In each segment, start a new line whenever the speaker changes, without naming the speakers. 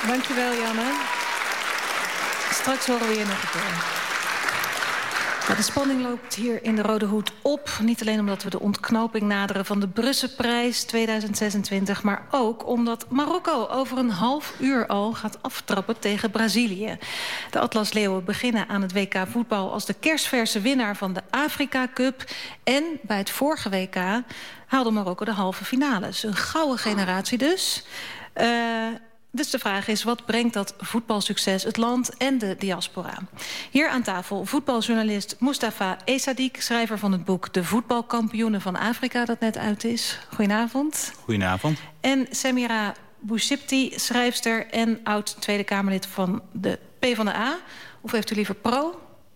Dankjewel, Janne. Straks horen we je nog een keer. De spanning loopt hier in de Rode Hoed op. Niet alleen omdat we de ontknoping naderen van de Brusselprijs 2026... maar ook omdat Marokko over een half uur al gaat aftrappen tegen Brazilië. De Atlas Leeuwen beginnen aan het WK voetbal... als de kersverse winnaar van de Afrika Cup. En bij het vorige WK haalde Marokko de halve finales. Een gouden generatie dus. Dus de vraag is, wat brengt dat voetbalsucces het land en de diaspora? Hier aan tafel voetbaljournalist Mustafa Essadik... schrijver van het boek De Voetbalkampioenen van Afrika... dat net uit is. Goedenavond.
Goedenavond.
En Samira Bouchipti, schrijfster en oud Tweede Kamerlid van de PvdA. Of heeft u liever pro?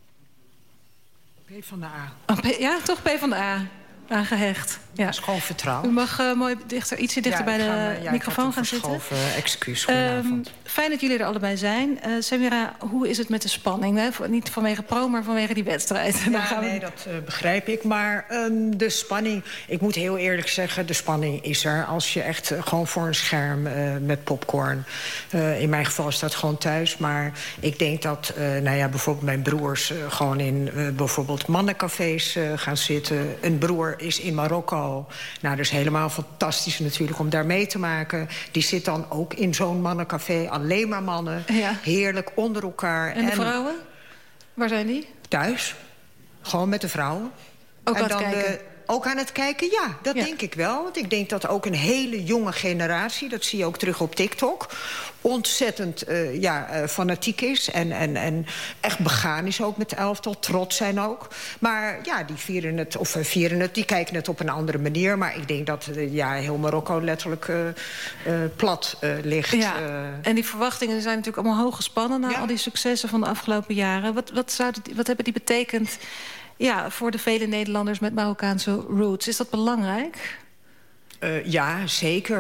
PvdA.
Oh, ja, toch PvdA. Aangehecht. Ja.
Dat is gewoon vertrouwen.
U mag mooi ietsje dichter bij de microfoon gaan zitten.
Excuus, goedenavond.
Fijn dat jullie er allebei zijn. Samira, hoe is het met de spanning? Hè? Niet vanwege pro, maar vanwege die wedstrijd.
Ja, nee, dat begrijp ik. Maar de spanning, ik moet heel eerlijk zeggen... de spanning is er als je echt gewoon voor een scherm met popcorn... in mijn geval is dat gewoon thuis. Maar ik denk dat bijvoorbeeld mijn broers... gewoon in bijvoorbeeld mannencafés gaan zitten. Een broer is in Marokko. Nou, dat is helemaal fantastisch natuurlijk om daar mee te maken. Die zit dan ook in zo'n mannencafé. Alleen maar mannen. Ja. Heerlijk onder elkaar.
En de vrouwen? Waar zijn die?
Thuis. Gewoon met de vrouwen.
Ook aan het kijken?
Ook aan het kijken, ja, dat denk ik wel. Want ik denk dat ook een hele jonge generatie... dat zie je ook terug op TikTok... ontzettend fanatiek is en echt begaan is ook met de elftal. Trots zijn ook. Maar ja, die kijken het op een andere manier. Maar ik denk dat heel Marokko letterlijk plat ligt.
Ja, en die verwachtingen zijn natuurlijk allemaal hoog gespannen... na al die successen van de afgelopen jaren. Wat hebben die betekend... Ja, voor de vele Nederlanders met Marokkaanse roots. Is dat belangrijk?
Ja, zeker.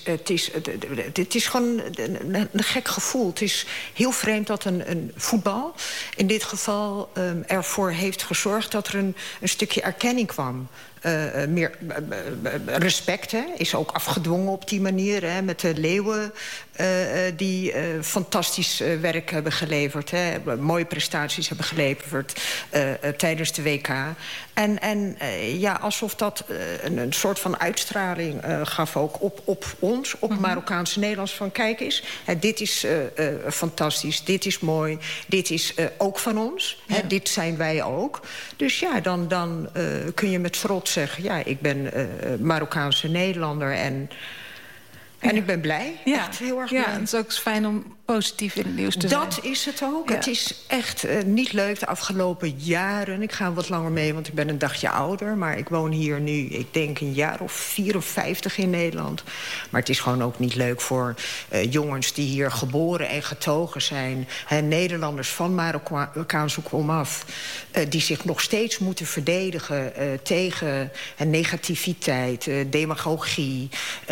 Het is gewoon een gek gevoel. Het is heel vreemd dat een voetbal in dit geval ervoor heeft gezorgd... dat er een stukje erkenning kwam. Meer respect is ook afgedwongen op die manier. Hè, met de Leeuwen die fantastisch werk hebben geleverd. Mooie prestaties hebben geleverd tijdens de WK. En alsof dat een soort van uitstraling gaf ook op ons, op Marokkaanse Nederlands. Van kijk eens, dit is fantastisch, dit is mooi, dit is ook van ons. Ja. Dit zijn wij ook. Dus ja, dan kun je met trots zeggen... ja, ik ben Marokkaanse Nederlander en ik ben blij. Ja. Echt heel erg blij.
Ja, het is ook fijn om positief in het nieuws te zijn.
Dat is het ook. Ja. Het is echt niet leuk de afgelopen jaren. Ik ga wat langer mee, want ik ben een dagje ouder. Maar ik woon hier nu, ik denk een jaar of 54 in Nederland. Maar het is gewoon ook niet leuk voor jongens die hier geboren en getogen zijn. Nederlanders van Marokkaanse komaf. Die zich nog steeds moeten verdedigen tegen negativiteit, demagogie.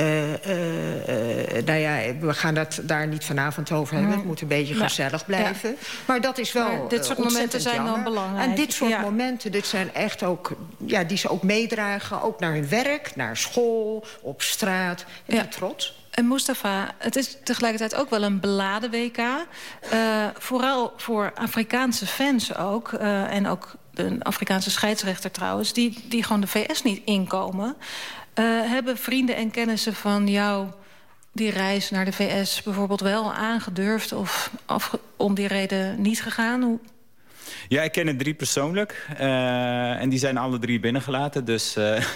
We gaan daar niet vanavond over hebben. Het moet een beetje gezellig blijven. Ja. Maar dat is wel maar
dit soort momenten zijn
jammer.
Dan belangrijk.
En dit soort momenten, dit zijn echt ook... Ja, die ze ook meedragen, ook naar hun werk, naar school, op straat. En trots.
En Mustafa, het is tegelijkertijd ook wel een beladen WK. Vooral voor Afrikaanse fans ook. En ook een Afrikaanse scheidsrechter trouwens... die gewoon de VS niet inkomen. Hebben vrienden en kennissen van jou... die reis naar de VS bijvoorbeeld wel aangedurfd... of om die reden niet gegaan?
Ja, ik ken er 3 persoonlijk. En die zijn alle 3 binnengelaten. Dus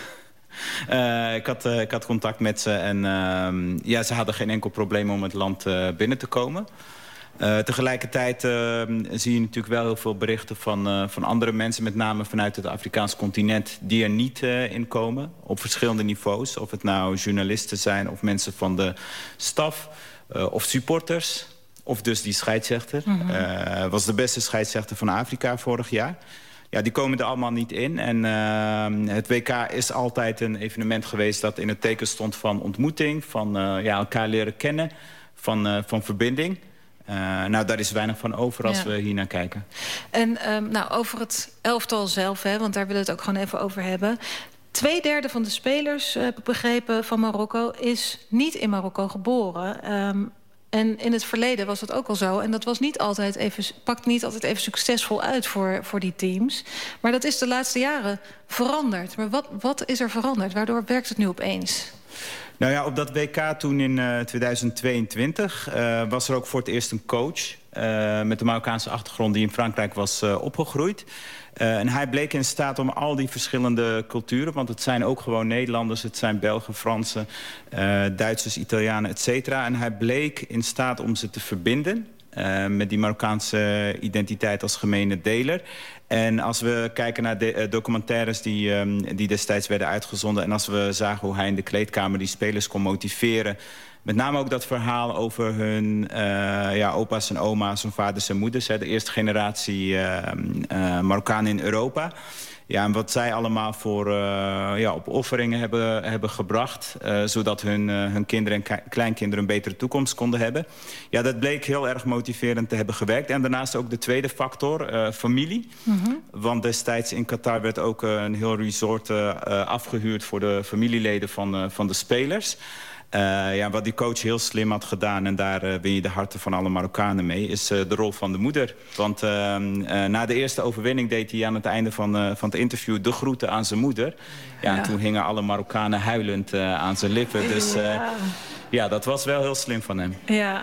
ik had contact met ze. En ze hadden geen enkel probleem om het land binnen te komen. Tegelijkertijd zie je natuurlijk wel heel veel berichten van andere mensen... met name vanuit het Afrikaans continent die er niet in komen. Op verschillende niveaus. Of het nou journalisten zijn of mensen van de staf of supporters. Of dus die scheidsrechter. Was de beste scheidsrechter van Afrika vorig jaar. Ja, die komen er allemaal niet in. En het WK is altijd een evenement geweest... dat in het teken stond van ontmoeting, van elkaar leren kennen, van verbinding... daar is weinig van over als we hier naar kijken.
En over het elftal zelf, want daar willen we het ook gewoon even over hebben. 2/3 van de spelers, heb ik begrepen, van Marokko... is niet in Marokko geboren. En in het verleden was dat ook al zo. En dat was pakt niet altijd even succesvol uit voor die teams. Maar dat is de laatste jaren veranderd. Maar wat is er veranderd? Waardoor werkt het nu opeens?
Nou ja, op dat WK toen in 2022 was er ook voor het eerst een coach met een Marokkaanse achtergrond die in Frankrijk was opgegroeid. En hij bleek in staat om al die verschillende culturen, want het zijn ook gewoon Nederlanders, het zijn Belgen, Fransen, Duitsers, Italianen, et cetera. En hij bleek in staat om ze te verbinden met die Marokkaanse identiteit als gemene deler. En als we kijken naar de documentaires die destijds werden uitgezonden, en als we zagen hoe hij in de kleedkamer die spelers kon motiveren, met name ook dat verhaal over hun opa's en oma's, hun vaders en moeders, de eerste generatie Marokkanen in Europa. Ja, en wat zij allemaal voor opofferingen hebben gebracht, zodat hun kinderen en kleinkinderen een betere toekomst konden hebben. Ja, dat bleek heel erg motiverend te hebben gewerkt. En daarnaast ook de tweede factor, familie. Mm-hmm. Want destijds in Qatar werd ook een heel resort afgehuurd voor de familieleden van de spelers. Wat die coach heel slim had gedaan, en daar win je de harten van alle Marokkanen mee, is de rol van de moeder. Want na de eerste overwinning deed hij aan het einde van het interview de groeten aan zijn moeder. Ja, en toen hingen alle Marokkanen huilend aan zijn lippen. Dus dat was wel heel slim van hem.
Ja.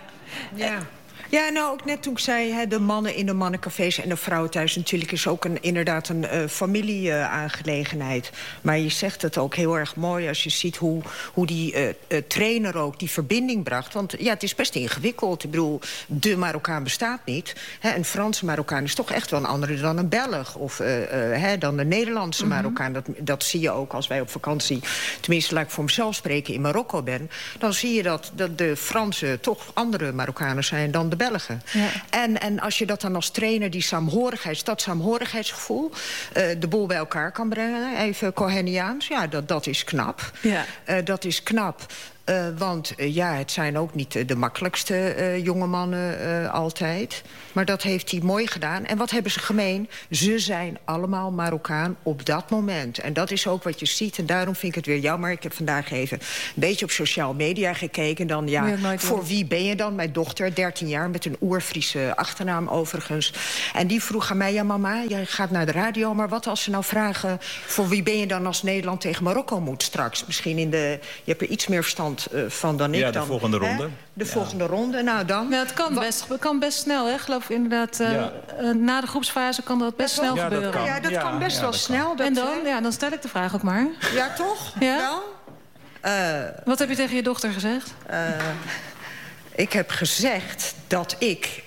Ja, nou, ook net toen ik zei, de mannen in de mannencafés en de vrouwen thuis, natuurlijk is ook inderdaad een familieaangelegenheid. Maar je zegt het ook heel erg mooi als je ziet hoe die trainer ook die verbinding bracht. Want ja, het is best ingewikkeld. Ik bedoel, de Marokkaan bestaat niet. Een Franse Marokkaan is toch echt wel een andere dan een Belg. Of dan de Nederlandse Marokkaan. Dat zie je ook als wij op vakantie, tenminste laat ik voor mezelf spreken, in Marokko ben. Dan zie je dat de Fransen toch andere Marokkanen zijn dan de Belgen. Ja. En als je dat dan als trainer, dat saamhorigheidsgevoel, de boel bij elkaar kan brengen, even Coheniaans, dat is knap. Ja. Dat is knap. Want het zijn ook niet de makkelijkste jonge mannen altijd. Maar dat heeft hij mooi gedaan. En wat hebben ze gemeen? Ze zijn allemaal Marokkaan op dat moment. En dat is ook wat je ziet. En daarom vind ik het weer jammer. Ik heb vandaag even een beetje op sociale media gekeken. Dan, voor wie ben je dan? Mijn dochter, 13 jaar, met een oer-Friese achternaam overigens. En die vroeg aan mij, mama, jij gaat naar de radio, maar wat als ze nou vragen, voor wie ben je dan als Nederland tegen Marokko moet straks? Misschien je hebt er iets meer verstand van dan ik.
Ja, de volgende ronde.
De volgende ronde, nou dan.
Ja, het kan best snel, hè? Geloof ik inderdaad. Na de groepsfase kan dat best snel gebeuren.
Dat kan best wel snel.
En dan stel ik de vraag ook maar.
Ja, toch?
Ja? Wat heb je tegen je dochter gezegd?
Ik heb gezegd dat ik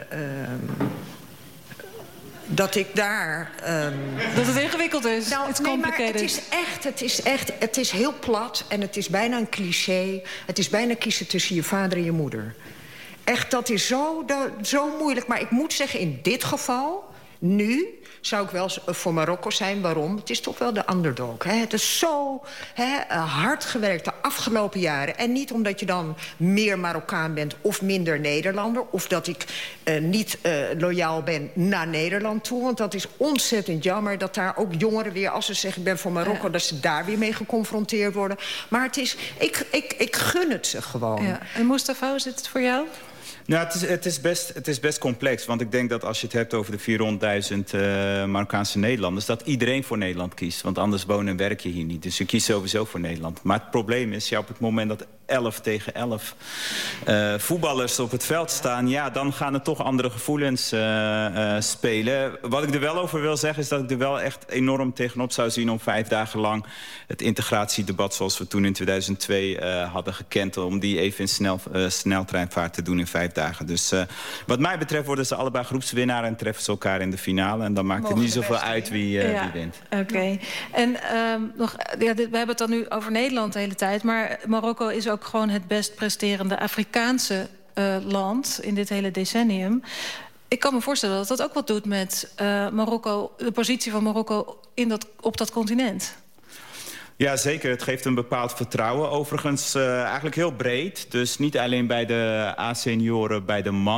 daar...
Dat het ingewikkeld is.
Maar het is heel plat en het is bijna een cliché. Het is bijna kiezen tussen je vader en je moeder. Echt, dat is zo moeilijk. Maar ik moet zeggen, in dit geval, nu zou ik wel voor Marokko zijn. Waarom? Het is toch wel de underdog. Hè? Het is zo hard gewerkt de afgelopen jaren. En niet omdat je dan meer Marokkaan bent of minder Nederlander. Of dat ik niet loyaal ben naar Nederland toe. Want dat is ontzettend jammer dat daar ook jongeren weer, als ze zeggen ik ben voor Marokko, dat ze daar weer mee geconfronteerd worden. Maar het is, ik gun het ze gewoon.
Ja. En Mustafa, hoe zit het voor jou?
Nou, het is best complex. Want ik denk dat als je het hebt over de 400.000 Marokkaanse Nederlanders, dat iedereen voor Nederland kiest. Want anders wonen en werk je hier niet. Dus je kiest sowieso voor Nederland. Maar het probleem is, op het moment dat 11 tegen 11 voetballers op het veld staan, dan gaan er toch andere gevoelens spelen. Wat ik er wel over wil zeggen, is dat ik er wel echt enorm tegenop zou zien om 5 dagen lang het integratiedebat zoals we toen in 2002 hadden gekend, om die even in sneltreinvaart te doen in 5 dagen. Dus wat mij betreft worden ze allebei groepswinnaar en treffen ze elkaar in de finale. En dan maakt het niet zoveel uit wie wint.
Oké. En we hebben het dan nu over Nederland de hele tijd, maar Marokko is ook gewoon het best presterende Afrikaanse land in dit hele decennium. Ik kan me voorstellen dat dat ook wat doet met Marokko, de positie van Marokko op dat continent.
Ja, zeker. Het geeft een bepaald vertrouwen. Overigens eigenlijk heel breed. Dus niet alleen bij de A-senioren, bij de mannen.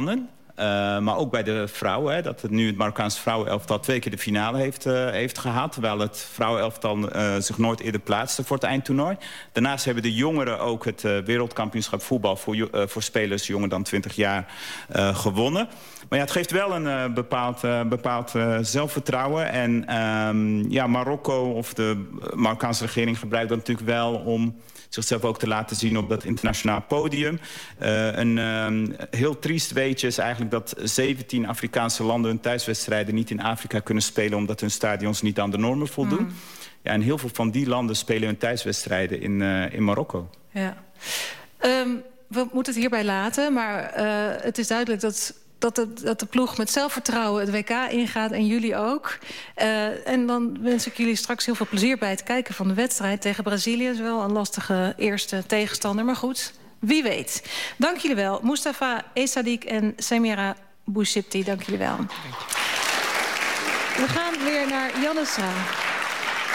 Maar ook bij de vrouwen. Hè, dat het nu het Marokkaanse vrouwenelftal 2 keer de finale heeft gehad. Terwijl het vrouwenelftal zich nooit eerder plaatste voor het eindtoernooi. Daarnaast hebben de jongeren ook het wereldkampioenschap voetbal voor spelers jonger dan 20 jaar gewonnen. Maar ja, het geeft wel een bepaald zelfvertrouwen. En Marokko of de Marokkaanse regering gebruikt dat natuurlijk wel om zichzelf ook te laten zien op dat internationaal podium. Een heel triest weetje is eigenlijk dat 17 Afrikaanse landen hun thuiswedstrijden niet in Afrika kunnen spelen omdat hun stadions niet aan de normen voldoen. Ja, en heel veel van die landen spelen hun thuiswedstrijden in Marokko. Ja.
We moeten het hierbij laten, maar het is duidelijk dat de ploeg met zelfvertrouwen het WK ingaat en jullie ook. En dan wens ik jullie straks heel veel plezier bij het kijken van de wedstrijd tegen Brazilië. Dat is wel een lastige eerste tegenstander, maar goed, wie weet. Dank jullie wel. Mustafa Essadik en Samira Bouchipti, dank jullie wel. We gaan weer naar Janessa.